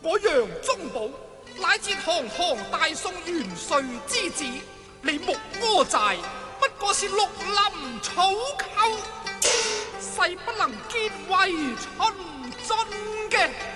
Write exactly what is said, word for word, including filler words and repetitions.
嗰楊宗保乃至堂堂大宋元帥之子，你木柯寨不過是綠林草寇，誓不能結為秦晉嘅。